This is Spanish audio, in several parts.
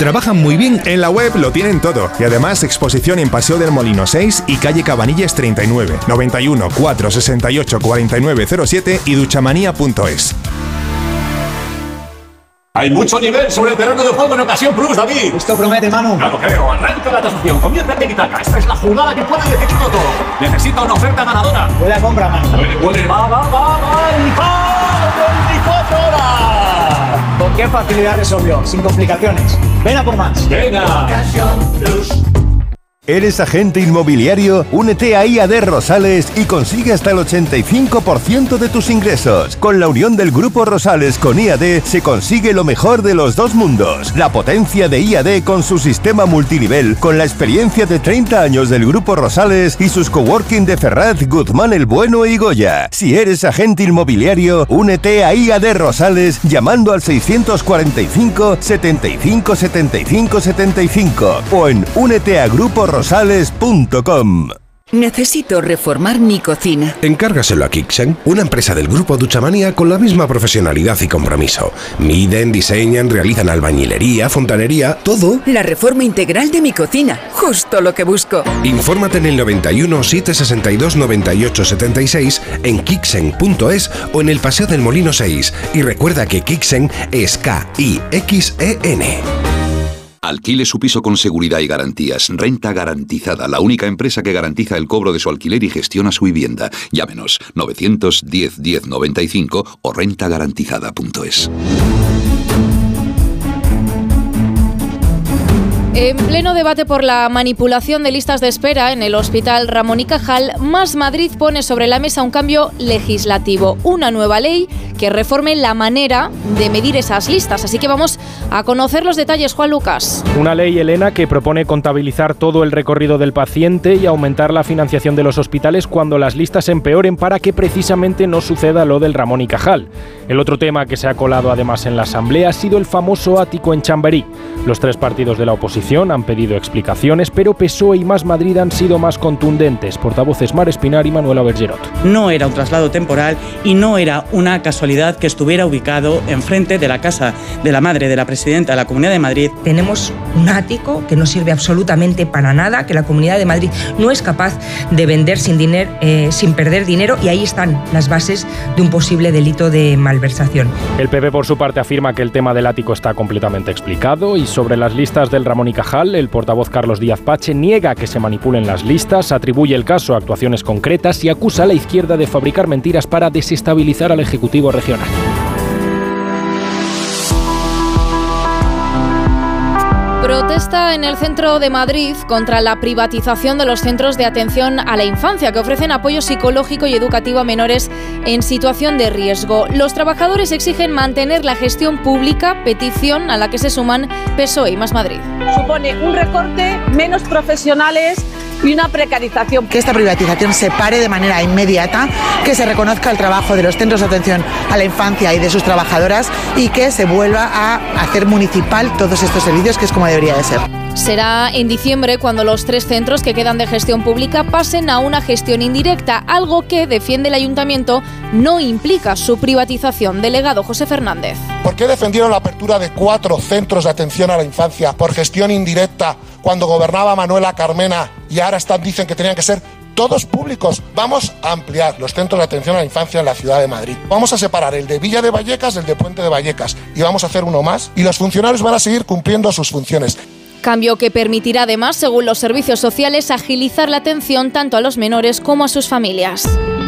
Trabajan muy bien. En la web lo tienen todo. Y además, exposición en Paseo del Molino 6 y calle Cabanillas 39, 91 468 4907 y duchamanía.es. Hay mucho nivel sobre el terreno de juego en Ocasión Plus, David. Esto promete, Manu. Claro, creo. Arranca la tasación. Comienza el tiki-taka. Esta es la jugada que puede decidirlo todo. Necesita una oferta ganadora. Buena compra, Manu. Puede. Va. ¡Y va! 24 horas. ¿Con qué facilidad resolvió? Sin complicaciones. Ven a por más. Venga. Ocasión Plus. ¿Eres agente inmobiliario? Únete a IAD Rosales y consigue hasta el 85% de tus ingresos. Con la unión del Grupo Rosales con IAD se consigue lo mejor de los dos mundos. La potencia de IAD con su sistema multinivel, con la experiencia de 30 años del Grupo Rosales y sus coworking de Ferraz, Guzmán el Bueno y Goya. Si eres agente inmobiliario, únete a IAD Rosales llamando al 645 75 75 75 o en úneteagruporosales.com. Necesito reformar mi cocina. Encárgaselo a Kixen, una empresa del grupo Duchamanía con la misma profesionalidad y compromiso. Miden, diseñan, realizan albañilería, fontanería, todo. La reforma integral de mi cocina, justo lo que busco. Infórmate en el 91 762 98 76 en kixen.es o en el Paseo del Molino 6. Y recuerda que Kixen es K-I-X-E-N. Alquile su piso con seguridad y garantías. Renta Garantizada, la única empresa que garantiza el cobro de su alquiler y gestiona su vivienda. Llámenos 910 10 95 o rentagarantizada.es. En pleno debate por la manipulación de listas de espera en el Hospital Ramón y Cajal, Más Madrid pone sobre la mesa un cambio legislativo, una nueva ley que reforme la manera de medir esas listas. Así que vamos a conocer los detalles, Juan Lucas. Una ley, Elena, que propone contabilizar todo el recorrido del paciente y aumentar la financiación de los hospitales cuando las listas empeoren para que precisamente no suceda lo del Ramón y Cajal. El otro tema que se ha colado además en la Asamblea ha sido el famoso ático en Chamberí. Los tres partidos de la oposición han pedido explicaciones, pero PSOE y Más Madrid han sido más contundentes. Portavoces Mar Espinar y Manuela Bergerot. No era un traslado temporal y no era una casualidad que estuviera ubicado enfrente de la casa de la madre de la presidenta de la Comunidad de Madrid. Tenemos un ático que no sirve absolutamente para nada, que la Comunidad de Madrid no es capaz de vender sin perder dinero, y ahí están las bases de un posible delito de malversación. El PP, por su parte, afirma que el tema del ático está completamente explicado, y sobre las listas del Ramón y Cajal, el portavoz Carlos Díaz Pache niega que se manipulen las listas, atribuye el caso a actuaciones concretas y acusa a la izquierda de fabricar mentiras para desestabilizar al Ejecutivo regional. Protesta en el centro de Madrid contra la privatización de los centros de atención a la infancia, que ofrecen apoyo psicológico y educativo a menores en situación de riesgo. Los trabajadores exigen mantener la gestión pública, petición a la que se suman PSOE y Más Madrid. Supone un recorte, menos profesionales y una precarización. Que esta privatización se pare de manera inmediata, que se reconozca el trabajo de los centros de atención a la infancia y de sus trabajadoras y que se vuelva a hacer municipal todos estos servicios, que es como debería de ser. Será en diciembre cuando los tres centros que quedan de gestión pública pasen a una gestión indirecta, algo que, defiende el ayuntamiento, no implica su privatización. Delegado José Fernández. ¿Por qué defendieron la apertura de 4 centros de atención a la infancia por gestión indirecta cuando gobernaba Manuela Carmena y ahora dicen que tenían que ser todos públicos? Vamos a ampliar los centros de atención a la infancia en la ciudad de Madrid. Vamos a separar el de Villa de Vallecas del de Puente de Vallecas y vamos a hacer uno más, y los funcionarios van a seguir cumpliendo sus funciones. Cambio que permitirá además, según los servicios sociales, agilizar la atención tanto a los menores como a sus familias.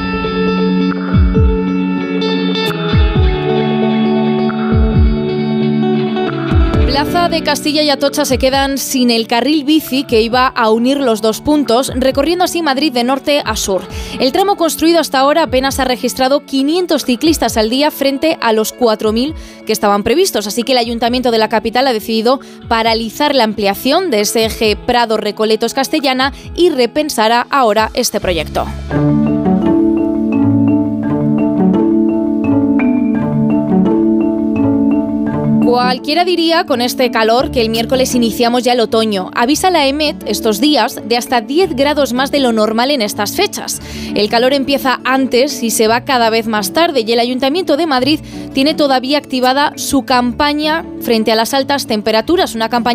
Plaza de Castilla y Atocha se quedan sin el carril bici que iba a unir los dos puntos, recorriendo así Madrid de norte a sur. El tramo construido hasta ahora apenas ha registrado 500 ciclistas al día frente a los 4.000 que estaban previstos, así que el Ayuntamiento de la capital ha decidido paralizar la ampliación de ese eje Prado-Recoletos-Castellana y repensará ahora este proyecto. Cualquiera diría con este calor que el miércoles iniciamos ya el otoño. Avisa la EMET estos días de hasta 10 grados más de lo normal en estas fechas. El calor empieza antes y se va cada vez más tarde, y el Ayuntamiento de Madrid tiene todavía activada su campaña frente a las altas temperaturas, una campaña